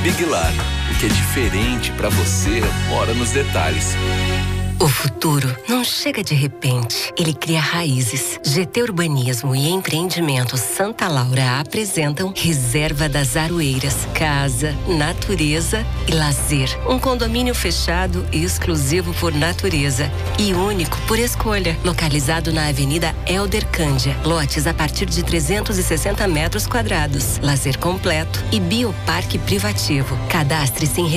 Big Lago, o que é diferente para você mora nos detalhes. O futuro não chega de repente, ele cria raízes. GT Urbanismo e Empreendimentos Santa Laura apresentam Reserva das Aroeiras, casa, natureza e lazer. Um condomínio fechado e exclusivo por natureza e único por escolha. Localizado na Avenida Elder Cândia, lotes a partir de 360 metros quadrados. Lazer completo e bioparque privativo. Cadastre-se em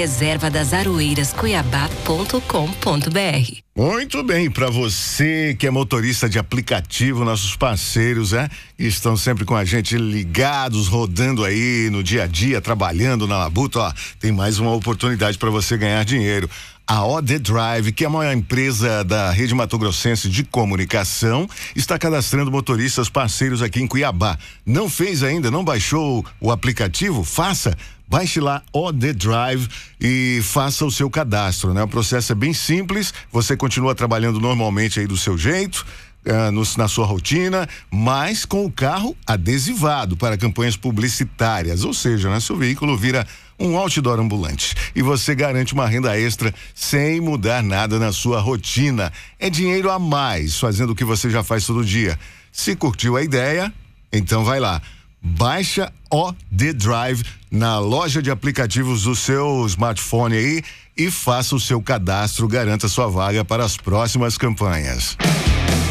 reservadasaroeirascuiabá.com.br. Muito bem, para você que é motorista de aplicativo, nossos parceiros, estão sempre com a gente ligados, rodando aí no dia a dia, trabalhando na labuta, tem mais uma oportunidade para você ganhar dinheiro. A OD Drive, que é a maior empresa da rede mato-grossense de comunicação, está cadastrando motoristas parceiros aqui em Cuiabá. Não fez ainda, não baixou o aplicativo? Faça! Baixe lá OD Drive e faça o seu cadastro, né? O processo é bem simples, você continua trabalhando normalmente aí do seu jeito, na sua rotina, mas com o carro adesivado para campanhas publicitárias, ou seja, né? Seu veículo vira um outdoor ambulante e você garante uma renda extra sem mudar nada na sua rotina. É dinheiro a mais, fazendo o que você já faz todo dia. Se curtiu a ideia, então vai lá. Baixa OD Drive na loja de aplicativos do seu smartphone aí e faça o seu cadastro, garanta sua vaga para as próximas campanhas.